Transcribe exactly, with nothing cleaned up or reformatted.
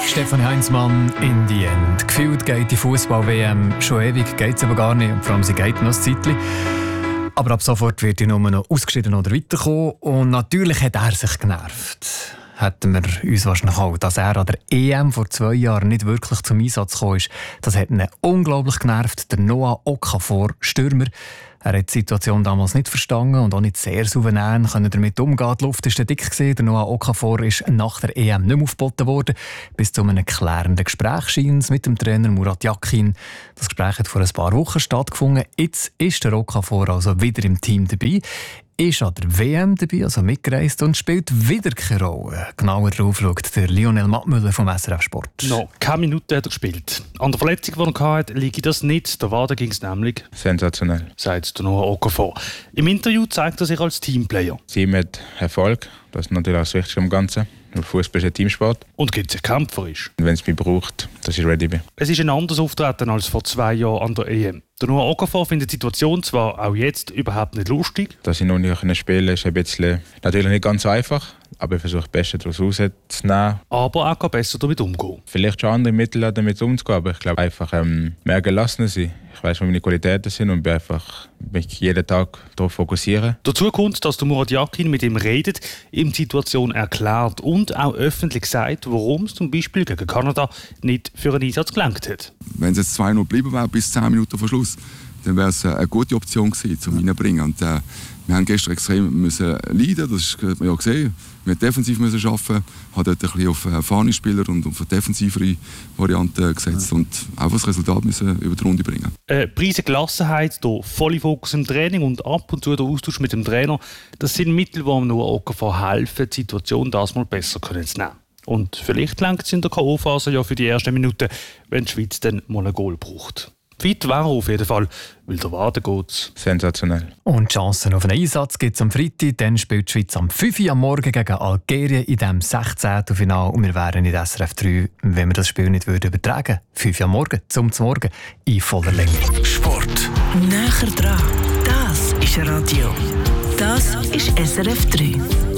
Stefanie Heinzmann in die End. Gefühlt geht die Fußball-W M schon ewig, geht es aber gar nicht. Und vor allem, sie geht noch ein Zeitchen. Aber ab sofort wird die Nummer noch ausgeschieden oder weiterkommen. Und natürlich hat er sich genervt. Hätten wir uns wahrscheinlich auch, dass er an der E M vor zwei Jahren nicht wirklich zum Einsatz gekommen ist. Das hat ihn unglaublich genervt. Der Noah Okafor, Stürmer. Er hat die Situation damals nicht verstanden und auch nicht sehr souverän können damit umgehen. Die Luft war dick. Der Noah Okafor ist nach der E M nicht mehr aufgeboten worden. Bis zu einem klärenden Gespräch scheint mit dem Trainer Murat Yakin. Das Gespräch hat vor ein paar Wochen stattgefunden. Jetzt ist der Okafor also wieder im Team dabei. Ist an der W M dabei, also mitgereist und spielt wieder keine Rolle. Genauer darauf schaut der Lionel Mattmüller vom S R F Sport. Noch keine Minute hat er gespielt. An der Verletzung, die er hatte, liege das nicht. Der Wade ging es nämlich. Sensationell. Sagt der Noah Okafor. Im Interview zeigt er sich als Teamplayer. Das Team hat Erfolg. Das ist natürlich auch das Wichtigste am Ganzen. Fußball ist ein Teamsport. Und gibt sich kämpferisch. Wenn es mich braucht, dass ich ready bin. Es ist ein anderes Auftreten als vor zwei Jahren an der E M. Der Noah Okafor findet die Situation zwar auch jetzt überhaupt nicht lustig. Dass ich noch nicht spielen kann, ist ein bisschen, natürlich nicht ganz einfach. Aber ich versuche das Beste daraus rauszunehmen. Aber auch besser damit umgehen. Vielleicht schon andere Mittel, damit umzugehen. Aber ich glaube einfach ähm, mehr gelassener sein. Ich weiß, was meine Qualitäten sind und bin einfach mich jeden Tag darauf fokussieren. Dazu kommt, dass der Murat Yakin mit ihm redet, ihm die Situation erklärt und auch öffentlich sagt, warum es zum Beispiel gegen Kanada nicht für einen Einsatz gelangt hat. Wenn es jetzt zwei null geblieben wäre, bis zehn Minuten vor Schluss, dann wäre es eine gute Option gewesen, um ihn reinzubringen. Und, äh, wir haben gestern extrem müssen leiden, das hat man ja gesehen. Wir mussten defensiv müssen arbeiten, haben dort ein bisschen auf Fahne-Spieler und auf eine defensivere Variante gesetzt und einfach das Resultat müssen über die Runde bringen. Äh, Preise Gelassenheit, der volle Fokus im Training und ab und zu der Austausch mit dem Trainer, das sind Mittel, die nur Okafor helfen, die Situation das mal besser können zu nehmen. Und vielleicht reicht es in der K O-Phase ja für die ersten Minuten, wenn die Schweiz dann mal ein Goal braucht. Fit wäre er auf jeden Fall, weil der Wade geht. Sensationell. Und die Chancen auf einen Einsatz gibt es am Freitag. Dann spielt die Schweiz am fünf Uhr am Morgen gegen Algerien in dem sechzehnten Finale. Und wir wären in S R F drei, wenn wir das Spiel nicht würden übertragen würden. fünf Uhr am Morgen, zum Morgen, in voller Länge. Sport. Näher dran. Das ist Radio. Das ist S R F drei.